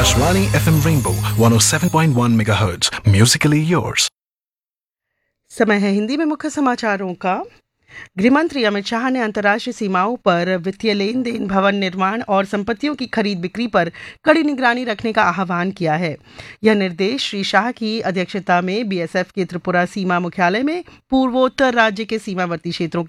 Akashvani FM Rainbow 107.1 MHz. Musically yours. समय है हिंदी में मुख्य समाचारों का। गृहमंत्री अमित शाह ने अंतर्राष्ट्रीय सीमाओं पर वित्तीय लेन देन, भवन निर्माण और संपत्तियों की खरीद बिक्री पर कड़ी निगरानी रखने का आह्वान किया है। यह निर्देश श्री शाह की अध्यक्षता में बीएसएफ के त्रिपुरा सीमा मुख्यालय में पूर्वोत्तर राज्य के सीमावर्ती क्षेत्रों